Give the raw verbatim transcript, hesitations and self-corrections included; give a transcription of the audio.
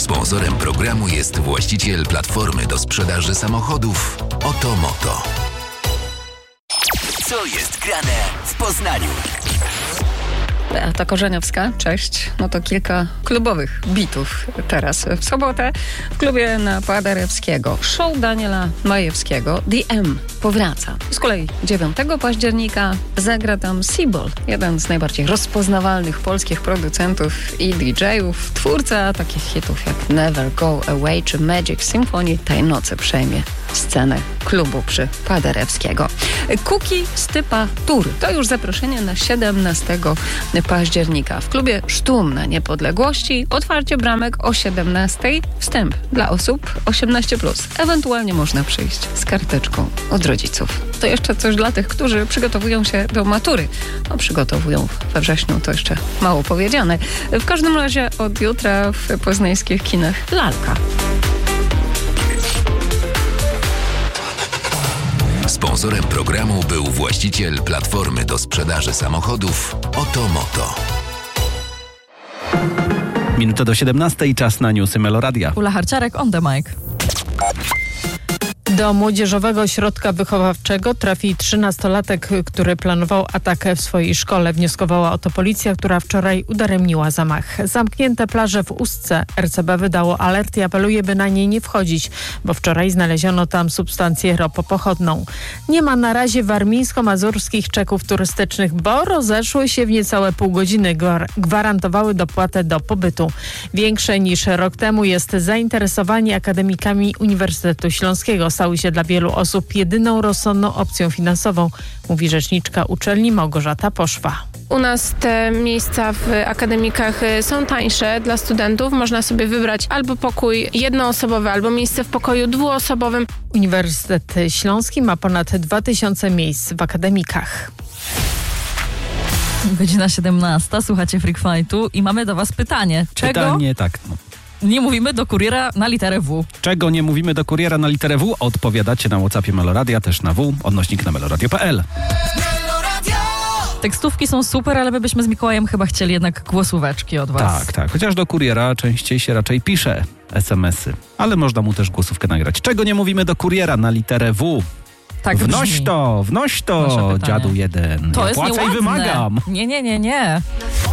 Sponsorem programu jest właściciel platformy do sprzedaży samochodów Otomoto. Co jest grane w Poznaniu? Beata Korzeniowska, cześć. No to kilka klubowych bitów teraz. W sobotę w klubie na Paderewskiego show Daniela Majewskiego The M powraca. Z kolei dziewiątego października zagra tam Seaball, jeden z najbardziej rozpoznawalnych polskich producentów i D J-ów, twórca takich hitów jak Never Go Away czy Magic Symphony. Tej nocy przejmie scenę klubu przy Paderewskiego. Kuki Stypa Tour to już zaproszenie na siedemnastego października. W klubie Sztum na Niepodległości otwarcie bramek o siedemnastej. Wstęp dla osób osiemnaście plus. Ewentualnie można przyjść z karteczką od rodziców. To jeszcze coś dla tych, którzy przygotowują się do matury. No, przygotowują we wrześniu, to jeszcze mało powiedziane. W każdym razie od jutra w poznańskich kinach Lalka. Sponsorem programu był właściciel platformy do sprzedaży samochodów Otomoto. Minuta do siedemnastej, czas na newsy Meloradia. Ula Harciarek on the mic. Do Młodzieżowego Ośrodka Wychowawczego trafi trzynastolatek, który planował atak w swojej szkole. Wnioskowała o to policja, która wczoraj udaremniła zamach. Zamknięte plaże w Ustce. R C B wydało alert i apeluje, by na nie nie wchodzić, bo wczoraj znaleziono tam substancję ropopochodną. Nie ma na razie warmińsko-mazurskich czeków turystycznych, bo rozeszły się w niecałe pół godziny. Gwarantowały dopłatę do pobytu. Większe niż rok temu jest zainteresowanie akademikami Uniwersytetu Śląskiego. Stały się dla wielu osób jedyną rozsądną opcją finansową, mówi rzeczniczka uczelni Małgorzata Poszwa. U nas te miejsca w akademikach są tańsze dla studentów. Można sobie wybrać albo pokój jednoosobowy, albo miejsce w pokoju dwuosobowym. Uniwersytet Śląski ma ponad dwa tysiące miejsc w akademikach. Godzina siedemnasta, słuchacie Freak Fightu i mamy do was pytanie. Czego Pytanie tak. No. nie mówimy do kuriera na literę W? Czego nie mówimy do kuriera na literę W? Odpowiadacie na WhatsAppie Meloradia, też na W, odnośnik na meloradio kropka p l. Tekstówki są super, ale my byśmy z Mikołajem chyba chcieli jednak głosóweczki od was. Tak, tak. Chociaż do kuriera częściej się raczej pisze es em esy, ale można mu też głosówkę nagrać. Czego nie mówimy do kuriera na literę W? Tak wnoś brzmi. to, wnoś to, Proszę pytanie. dziadu jeden. To ja jest płacę nieładne. i wymagam. Nie, nie, nie, nie.